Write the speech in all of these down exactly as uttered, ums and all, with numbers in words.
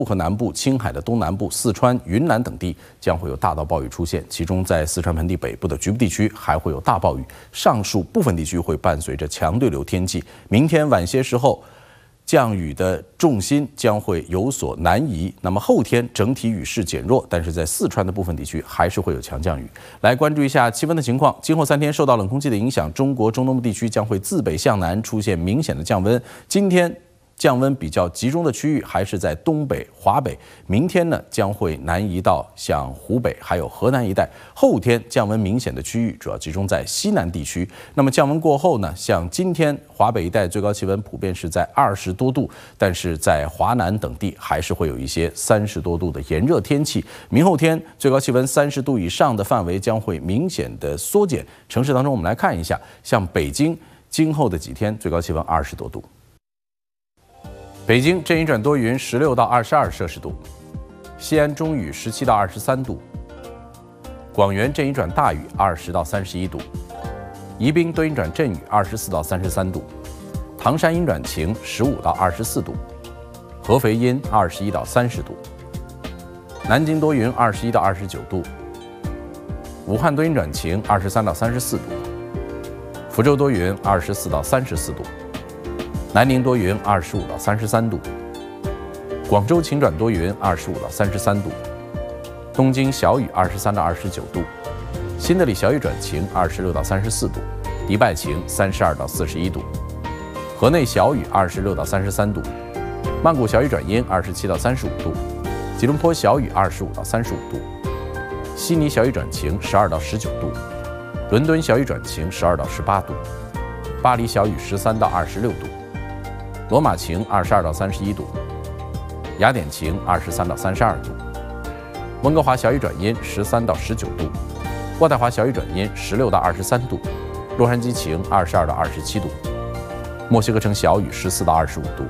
和南部、青海的东南部、四川、云南等地将会有大到暴雨出现，其中在四川盆地北部的局部地区还会有大暴雨。上述部分地区会伴随着强对流天气，明天晚些时候，降雨的重心将会有所南移。那么后天整体雨势减弱，但是在四川的部分地区还是会有强降雨。来关注一下气温的情况，今后三天受到冷空气的影响，中国中东部地区将会自北向南出现明显的降温。今天降温比较集中的区域还是在东北、华北，明天呢将会南移到像湖北还有河南一带。后天降温明显的区域主要集中在西南地区。那么降温过后呢，像今天华北一带最高气温普遍是在二十多度，但是在华南等地还是会有一些三十多度的炎热天气。明后天最高气温三十度以上的范围将会明显的缩减。城市当中我们来看一下，像北京今后的几天最高气温二十多度。北京阵雨转多云，十六到二十二摄氏度；西安中雨，十七到二十三度；广元阵雨转大雨，二十到三十一度；宜宾多云转阵雨，二十四到三十三度；唐山阴转晴，十五到二十四度；合肥阴，二十一到三十度；南京多云，二十一到二十九度；武汉多云转晴，二十三到三十四度；福州多云，二十四到三十四度。南宁多云，二十五到三十三度；广州晴转多云，二十五到三十三度；东京小雨，二十三到二十九度；新德里小雨转晴，二十六到三十四度；迪拜晴，三十二到四十一度；河内小雨，二十六到三十三度；曼谷小雨转阴，二十七到三十五度；吉隆坡小雨，二十五到三十五度；悉尼小雨转晴，十二到十九度；伦敦小雨转晴，十二到十八度；巴黎小雨，十三到二十六度。罗马晴，二十二到三十一度；雅典晴，二十三到三十二度；温哥华小雨转阴，十三到十九度；渥太华小雨转阴，十六到二十三度；洛杉矶晴，二十二到二十七度；墨西哥城小雨，十四到二十五度。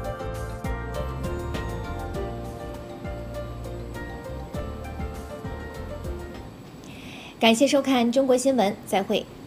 感谢收看中国新闻，再会。